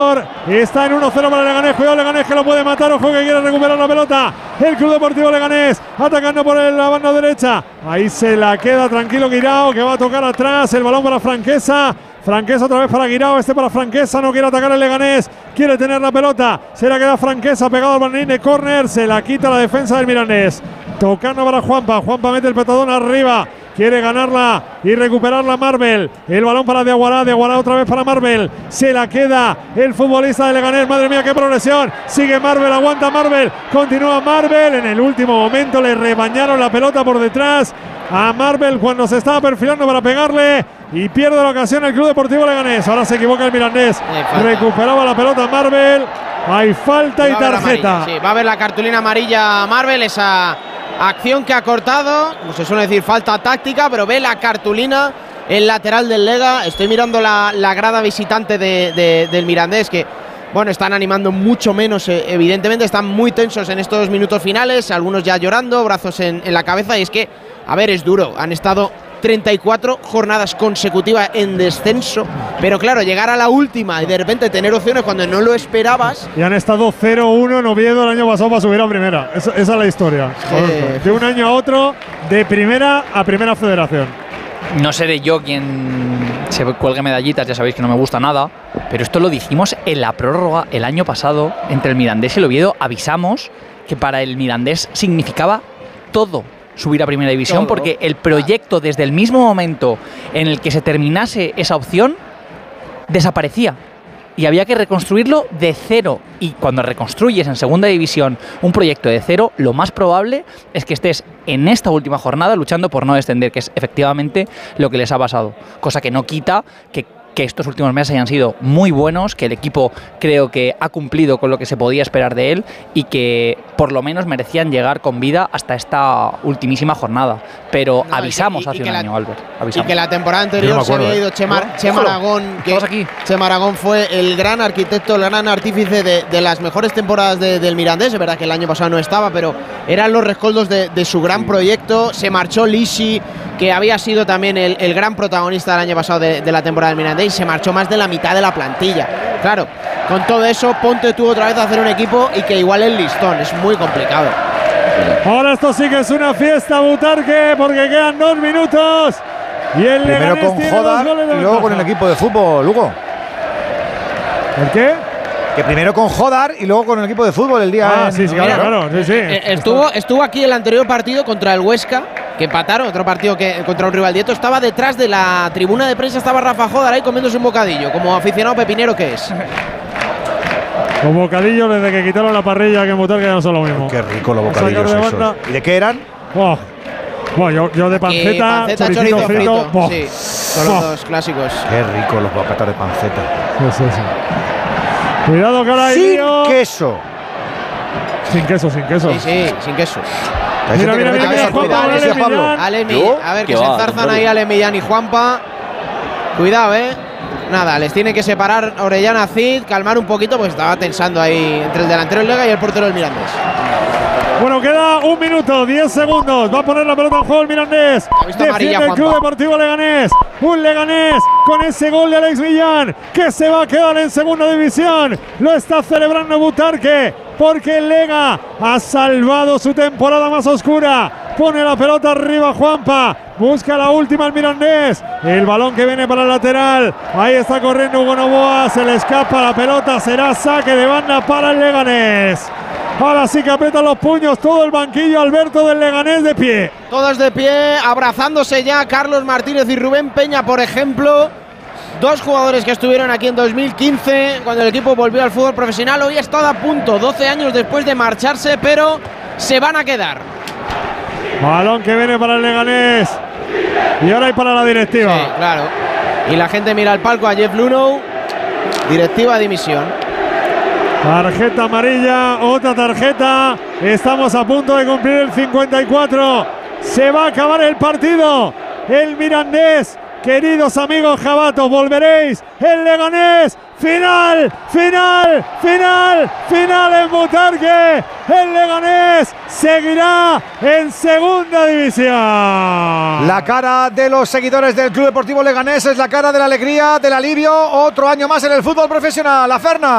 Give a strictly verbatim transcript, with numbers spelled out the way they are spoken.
Está en uno cero para Leganés. Cuidado Leganés que lo puede matar. Ojo que quiere recuperar la pelota. El Club Deportivo Leganés atacando por la banda derecha. Ahí se la queda tranquilo Guirao, que va a tocar atrás. El balón para Franquesa. Franquesa otra vez para Guirao. Este para Franquesa. No quiere atacar el Leganés. Quiere tener la pelota. Se la queda Franquesa pegado al bandín de córner. Se la quita la defensa del Mirandés. Tocando para Juanpa. Juanpa mete el petadón arriba. Quiere ganarla y recuperarla Marvel. El balón para Diaguará. Diaguará otra vez para Marvel. Se la queda el futbolista de Leganés. Madre mía, qué progresión. Sigue Marvel, aguanta Marvel. Continúa Marvel. En el último momento le rebañaron la pelota por detrás a Marvel cuando se estaba perfilando para pegarle. Y pierde la ocasión el Club Deportivo Leganés. Ahora se equivoca el Mirandés. Recuperaba la pelota Marvel. Hay falta y tarjeta. Sí, va a haber la cartulina amarilla Marvel. Esa acción que ha cortado, como se suele decir, falta táctica, pero ve la cartulina, el lateral del Lega. Estoy mirando la, la grada visitante de, de, del Mirandés, que bueno, están animando mucho menos, eh, evidentemente están muy tensos en estos minutos finales, algunos ya llorando, brazos en, en la cabeza, y es que, a ver, es duro, han estado treinta y cuatro jornadas consecutivas en descenso, pero claro, llegar a la última y de repente tener opciones cuando no lo esperabas. Y han estado cero uno en Oviedo el año pasado para subir a primera. Esa, esa es la historia. Eh. De un año a otro, de primera a primera federación. No seré yo quien se cuelgue medallitas, ya sabéis que no me gusta nada, pero esto lo dijimos en la prórroga el año pasado entre el Mirandés y el Oviedo. Avisamos que para el Mirandés significaba todo subir a primera división, todo, porque el proyecto desde el mismo momento en el que se terminase esa opción desaparecía y había que reconstruirlo de cero. Y cuando reconstruyes en segunda división un proyecto de cero, lo más probable es que estés en esta última jornada luchando por no descender, que es efectivamente lo que les ha pasado, cosa que no quita que que estos últimos meses hayan sido muy buenos, que el equipo creo que ha cumplido con lo que se podía esperar de él y que por lo menos merecían llegar con vida hasta esta ultimísima jornada. Pero no, avisamos y que, hace y un año, la, Albert. Avisamos. Y que la temporada anterior no acuerdo, se había ido Chema, ¿no? Chema Aragón, que aquí. Chema Aragón fue el gran arquitecto, el gran artífice de, de las mejores temporadas de, del Mirandés. Es verdad que el año pasado no estaba, pero eran los rescoldos de, de su gran proyecto. Se marchó Lisi, que había sido también el, el gran protagonista del año pasado de, de la temporada del Mirandés, y se marchó más de la mitad de la plantilla. Claro, con todo eso, ponte tú otra vez a hacer un equipo y que igual el listón, es muy complicado. Ahora esto sí que es una fiesta, Butarque, porque quedan dos minutos y el primero Leganés con Jodar y luego con el equipo de fútbol, Hugo. ¿El qué? Que primero con Jodar y luego con el equipo de fútbol el día. Ah, en, sí, sí, claro, claro, sí, sí. Estuvo, estuvo aquí el anterior partido contra el Huesca, que empataron, otro partido que contra un rival directo. Estaba detrás de la tribuna de prensa, estaba Rafa Jodar ahí comiéndose un bocadillo, como aficionado pepinero que es. Los bocadillos desde que quitaron la parrilla, que en Butarque ya no son lo mismo. Qué rico los bocadillos de esos. ¿Y de qué eran? Oh. Bueno, yo, yo de panceta, panceta choricito chorizo frito. frito. Sí, son los dos clásicos. Qué rico los bocatas de panceta. Sí, sí, sí. Cuidado que ahora hay sin lío. queso. Sin queso, sin queso. Sí, sí, sin queso. Mira, mira, mira, mira, cuidado, Ale Millán. Ale Millán. A ver, que se enzarzan ahí Ale Millán y Juanpa. Cuidado, eh. Nada, les tiene que separar Orellana Cid, calmar un poquito, pues estaba tensando ahí entre el delantero del Lega y el portero del Mirandés. Bueno, queda un minuto, diez segundos. Va a poner la pelota en juego el Mirandés. Defiende el Club Deportivo Leganés. Un Leganés con ese gol de Alex Millán, que se va a quedar en segunda división. Lo está celebrando Butarque, porque el Lega ha salvado su temporada más oscura. Pone la pelota arriba Juanpa. Busca la última el Mirandés. El balón que viene para el lateral. Ahí está corriendo Hugo Novoa. Se le escapa la pelota. Será saque de banda para el Leganés. Ahora sí que aprietan los puños todo el banquillo. Alberto del Leganés de pie. Todos de pie, abrazándose ya Carlos Martínez y Rubén Peña, por ejemplo. Dos jugadores que estuvieron aquí en dos mil quince, cuando el equipo volvió al fútbol profesional. Hoy ha estado a punto, doce años después de marcharse, pero se van a quedar. Balón que viene para el Leganés. Y ahora hay para la directiva. Sí, claro. Y la gente mira al palco a Jeff Lunow. Directiva de dimisión. Tarjeta amarilla, otra tarjeta. Estamos a punto de cumplir el cincuenta y cuatro. Se va a acabar el partido. El Mirandés, queridos amigos jabatos, volveréis. El Leganés, final, final, final, final en Butarque. El Leganés seguirá en segunda división. La cara de los seguidores del Club Deportivo Leganés es la cara de la alegría, del alivio. Otro año más en el fútbol profesional. La Ferna.